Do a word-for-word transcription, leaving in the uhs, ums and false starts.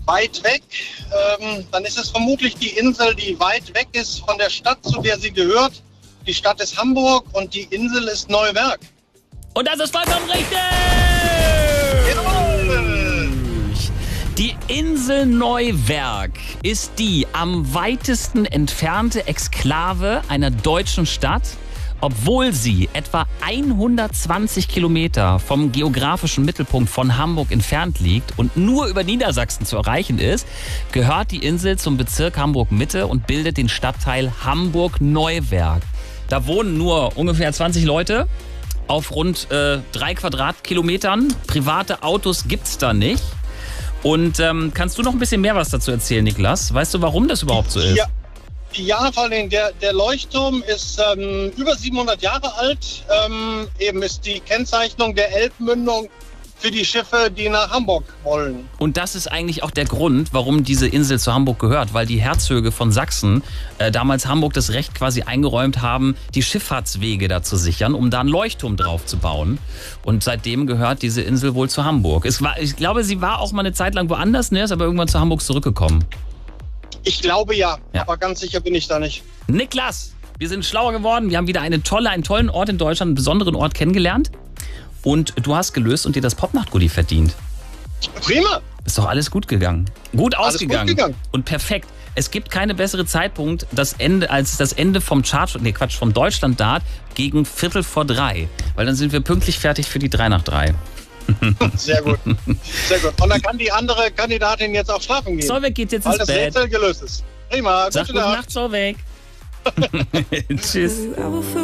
Weit weg, ähm, dann ist es vermutlich die Insel, die weit weg ist von der Stadt, zu der sie gehört. Die Stadt ist Hamburg und die Insel ist Neuwerk. Und das ist vollkommen richtig! Jawohl! Die Insel Neuwerk ist die am weitesten entfernte Exklave einer deutschen Stadt, obwohl sie etwa hundertzwanzig Kilometer vom geografischen Mittelpunkt von Hamburg entfernt liegt und nur über Niedersachsen zu erreichen ist, gehört die Insel zum Bezirk Hamburg-Mitte und bildet den Stadtteil Hamburg-Neuwerk. Da wohnen nur ungefähr zwanzig Leute auf rund äh, drei Quadratkilometern. Private Autos gibt's da nicht. Und ähm, kannst du noch ein bisschen mehr was dazu erzählen, Niklas? Weißt du, warum das überhaupt so ist? Ja, ja vor allem der, der Leuchtturm ist ähm, über siebenhundert Jahre alt. Ähm, eben ist die Kennzeichnung der Elbmündung für die Schiffe, die nach Hamburg wollen. Und das ist eigentlich auch der Grund, warum diese Insel zu Hamburg gehört, weil die Herzöge von Sachsen äh, damals Hamburg das Recht quasi eingeräumt haben, die Schifffahrtswege da zu sichern, um da einen Leuchtturm drauf zu bauen. Und seitdem gehört diese Insel wohl zu Hamburg. Es war, ich glaube, sie war auch mal eine Zeit lang woanders, ne, ist aber irgendwann zu Hamburg zurückgekommen. Ich glaube ja, Ja. aber ganz sicher bin ich da nicht. Niklas, wir sind schlauer geworden. Wir haben wieder eine tolle, einen tollen Ort in Deutschland, einen besonderen Ort kennengelernt. Und du hast gelöst und dir das Popnacht-Goodie verdient. Prima! Ist doch alles gut gegangen. Gut Alles ausgegangen. gut gegangen. Und perfekt. Es gibt keine bessere Zeitpunkt das Ende, als das Ende vom Chart, nee Quatsch, vom Deutschland-Dart gegen Viertel vor drei. Weil dann sind wir pünktlich fertig für die drei nach drei. Sehr gut. Sehr gut. Und dann kann die andere Kandidatin jetzt auch schlafen gehen. Solveig geht jetzt weil ins das Bett. Rätsel gelöst ist. Prima. Sag Gute gute Nacht. Nacht, Solveig. Tschüss.